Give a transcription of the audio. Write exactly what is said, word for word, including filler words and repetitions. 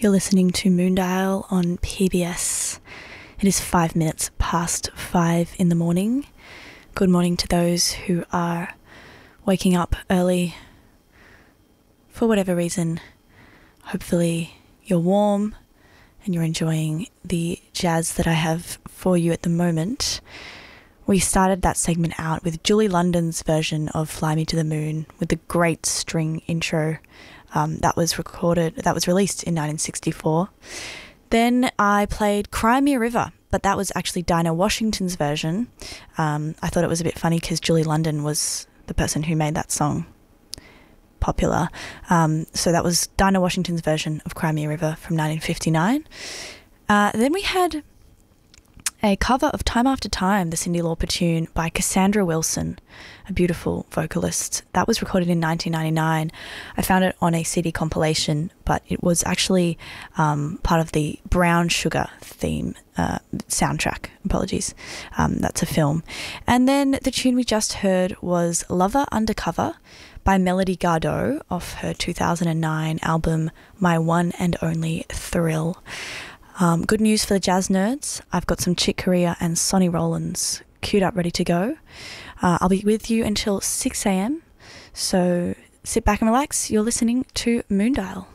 You're listening to Moondial on P B S. It is five minutes past five in the morning. Good morning to those who are waking up early for whatever reason. Hopefully you're warm and you're enjoying the jazz that I have for you at the moment. We started that segment out with Julie London's version of Fly Me to the Moon with the great string intro. Um, that was recorded, that was released in nineteen sixty-four. Then I played Cry Me a River, but that was actually Dinah Washington's version. Um, I thought it was a bit funny because Julie London was the person who made that song popular. Um, so that was Dinah Washington's version of Cry Me a River from nineteen fifty-nine. Uh, then we had a cover of Time After Time, the Cyndi Lauper tune by Cassandra Wilson, a beautiful vocalist. That was recorded in nineteen ninety-nine. I found it on a C D compilation, but it was actually um, part of the Brown Sugar theme uh, soundtrack. Apologies. Um, that's a film. And then the tune we just heard was Lover Undercover by Melody Gardot off her two thousand nine album My One and Only Thrill. Um, good news for the jazz nerds. I've got some Chick Corea and Sonny Rollins queued up, ready to go. Uh, I'll be with you until six a.m. So sit back and relax. You're listening to Moondial.